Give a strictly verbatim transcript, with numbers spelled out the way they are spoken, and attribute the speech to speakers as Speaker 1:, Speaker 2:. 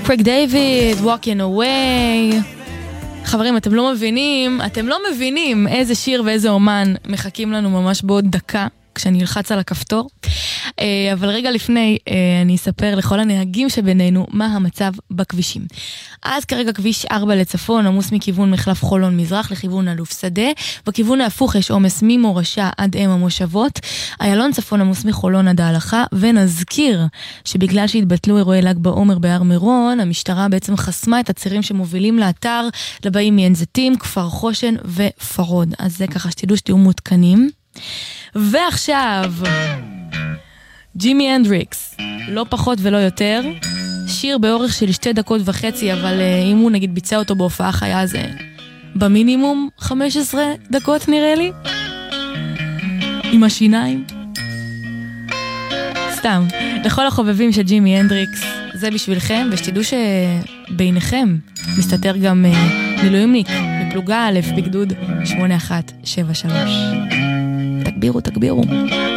Speaker 1: קרייג דיוויד, Walking Away. חברים, אתם לא מבינים, אתם לא מבינים איזה שיר ואיזה אומן מחכים לנו ממש בעוד דקה, כשאני אלחץ על הכפתור. אבל רגע לפני, אני אספר לכל הנהגים שבינינו מה המצב בכבישים. אז כרגע כביש ארבע לצפון, עמוס מכיוון מחלף חולון מזרח לכיוון אלוף שדה. בכיוון ההפוך יש עומס ממורשה עד אם המושבות. איילון צפון עמוס מחולון עד ההלכה. ונזכיר שבגלל שהתבטלו אירועי ל"ג בעומר בהר מירון, המשטרה בעצם חסמה את הצירים שמובילים לאתר לבאים מעין זיתים, כפר חושן ופרוד. אז זה ככה שתדעו שתהיו מותקנים. ועכשיו ג'ימי הנדריקס, לא פחות ולא יותר, שיר באורך של שתי דקות וחצי, אבל uh, אם הוא נגיד ביצע אותו בהופעה חיה זה במינימום חמש עשרה דקות נראה לי, עם השיניים. סתם, לכל החובבים של ג'ימי הנדריקס, זה בשבילכם, ושתדעו שביניכם מסתתר גם uh, מילואימניק בפלוגה א' בגדוד שמונה אחת שבע שלוש. תגבירו, תגבירו.